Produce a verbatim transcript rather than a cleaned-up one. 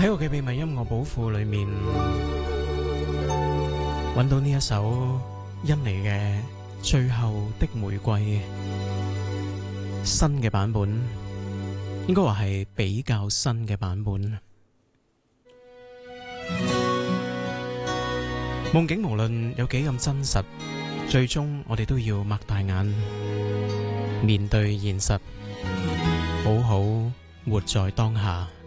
喺我嘅秘密音樂寶庫裏面，揾到呢一首甄妮嘅《最後的玫瑰》新嘅版本，應該話係比較新嘅版本。夢境無論有幾咁真實，最終我哋都要擘大眼面對現實，好好活在當下。